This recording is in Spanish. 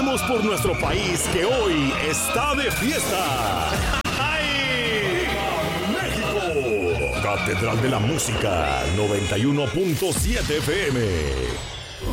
Vamos por nuestro país que hoy está de fiesta. ¡Ay! ¡México! Catedral de la Música 91.7 FM.